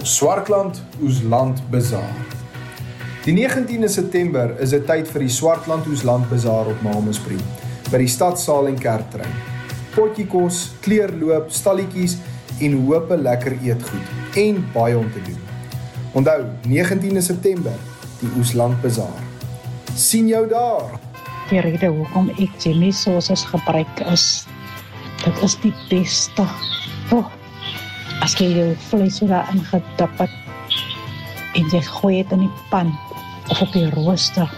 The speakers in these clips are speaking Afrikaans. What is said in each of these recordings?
Swartland Oesland Bazaar. Die 19de September is dit tyd vir die Swartland Oesland Bazaar op Malmesbury, by die Stadsaal en Kerktrein. Potjiekos, kleurloop, stalletjies en hoop lekker eetgoed en baie om te doen. Onthou, 19de September, die Oesland Bazaar. Sien jou daar! Die rede hoekom ek Jimmy sauces gebruik is, dit is die beste. As jy jou vlees so daarin gedip het, en jy gooi het in die pan, of op die rooster,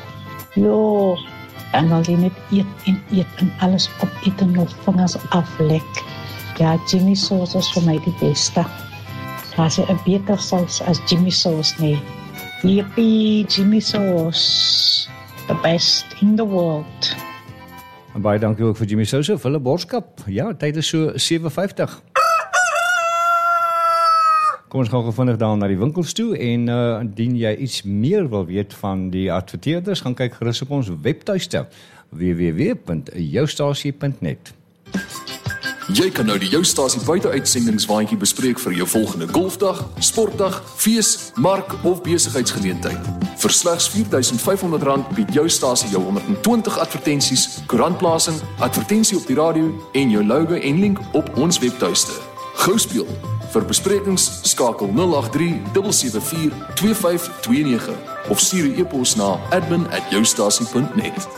en al jy net eet en alles opeet en jou vingers aflek. Ja, Jimmy sauce is vir my die beste. Daar is 'n beter saus as Jimmy sauce nie. Yippie, Jimmy sauce, the best in the world. En baie dankie ook vir Jimmy sauce, vir hulle borskap. Ja, tyd is so 7:50. Kom ons gaan vinnig daar na die winkels toe en indien jy iets meer wil weet van die adverteerders, gaan kyk gerus op ons webtuiste www.joustasie.net. Jy kan nou die Joustasie buiteuitsendings bespreek vir jou volgende golfdag, sportdag, fees, mark of besigheidsgeleentheid. Vir slegs R4.500 bied Joustasie jou 120 advertensies, koerantplasing, advertensie op die radio en jou logo en link op ons webtuiste. Gou speel. Vir besprekings skakel 083-774-2529 of stuur 'n e-pos na admin@joustasie.net.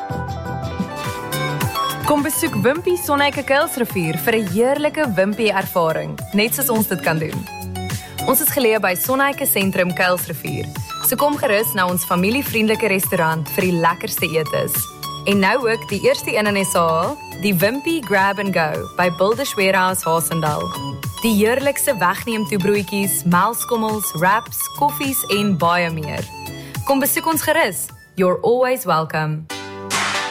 Kom besoek Wimpy Sonneike Kuilsrivier vir 'n heerlike Wimpy ervaring, net soos ons dit kan doen. Ons is geleë by Sonneike Sentrum Kuilsrivier, so kom gerus na ons familievriendelike restaurant vir die lekkerste etes. En nou ook die eerste een in SA, die Wimpy Grab and Go by Builders Warehouse Haasendal. Die heerlikste wegneemtoebroodjies, melkskommels, wraps, koffies en baie meer. Kom besoek ons gerus. You're always welcome.